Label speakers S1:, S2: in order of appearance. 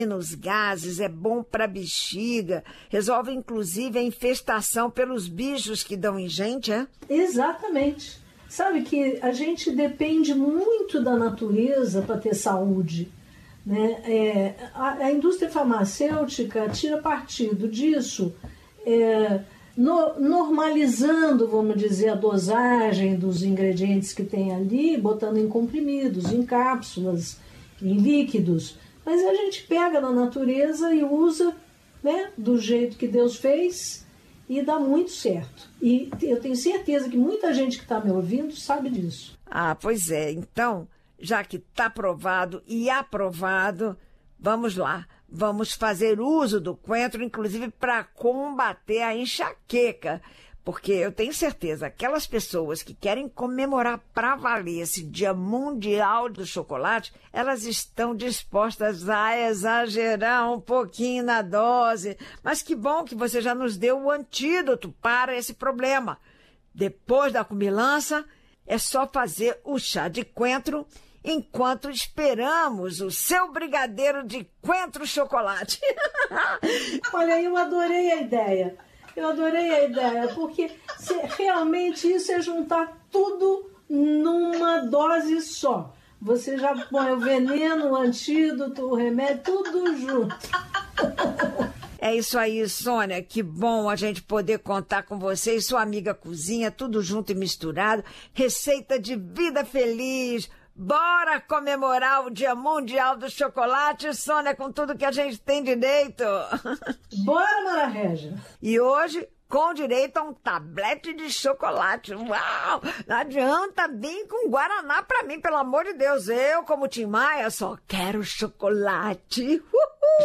S1: nos gases, é bom para a bexiga, resolve inclusive a infestação pelos bichos que dão em gente, é?
S2: Exatamente. Sabe que a gente depende muito da natureza para ter saúde, né? A indústria farmacêutica tira partido disso, normalizando, vamos dizer, a dosagem dos ingredientes que tem ali, botando em comprimidos, em cápsulas, em líquidos. Mas a gente pega na natureza e usa, né, do jeito que Deus fez e dá muito certo. E eu tenho certeza que muita gente que está me ouvindo sabe disso.
S1: Ah, pois é. Então, já que está provado e aprovado, vamos lá. Vamos fazer uso do coentro, inclusive para combater a enxaqueca. Porque eu tenho certeza, aquelas pessoas que querem comemorar para valer esse Dia Mundial do Chocolate, elas estão dispostas a exagerar um pouquinho na dose. Mas que bom que você já nos deu o antídoto para esse problema. Depois da comilança, é só fazer o chá de coentro enquanto esperamos o seu brigadeiro de coentro chocolate.
S2: Olha, eu adorei a ideia. Porque realmente isso é juntar tudo numa dose só. Você já põe o veneno, o antídoto, o remédio, tudo junto.
S1: É isso aí, Sônia. Que bom a gente poder contar com você e sua amiga cozinha, tudo junto e misturado. Receita de vida feliz. Bora comemorar o Dia Mundial do Chocolate, Sônia, com tudo que a gente tem direito.
S2: Bora, Mara Régia.
S1: E hoje, com direito a um tablete de chocolate. Uau! Não adianta vir com Guaraná pra mim, pelo amor de Deus. Eu, como Tim Maia, só quero chocolate.